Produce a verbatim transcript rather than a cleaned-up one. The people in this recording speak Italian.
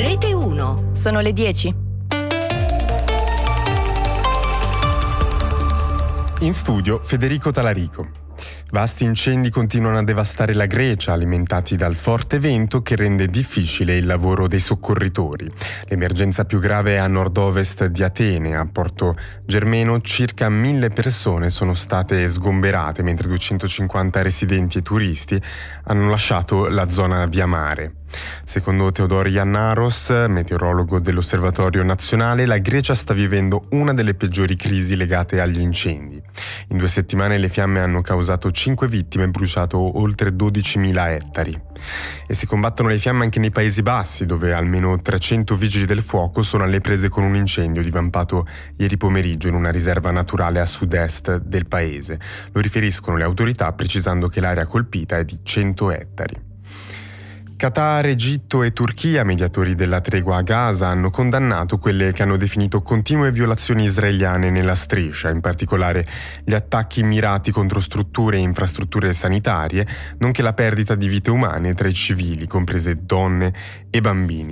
Rete uno. Sono le dieci. In studio Federico Talarico. Vasti incendi continuano a devastare la Grecia, alimentati dal forte vento che rende difficile il lavoro dei soccorritori. L'emergenza più grave è a nord-ovest di Atene, a Porto Germeno circa mille persone sono state sgomberate, mentre duecentocinquanta residenti e turisti hanno lasciato la zona via mare. Secondo Teodor Yannaros, meteorologo dell'Osservatorio Nazionale, la Grecia sta vivendo una delle peggiori crisi legate agli incendi. In due settimane le fiamme hanno causato cinque vittime e bruciato oltre dodicimila ettari. E si combattono le fiamme anche nei Paesi Bassi, dove almeno trecento vigili del fuoco sono alle prese con un incendio divampato ieri pomeriggio in una riserva naturale a sud-est del paese. Lo riferiscono le autorità, precisando che l'area colpita è di cento ettari. Qatar, Egitto e Turchia, mediatori della tregua a Gaza, hanno condannato quelle che hanno definito continue violazioni israeliane nella striscia, in particolare gli attacchi mirati contro strutture e infrastrutture sanitarie, nonché la perdita di vite umane tra i civili, comprese donne e bambini.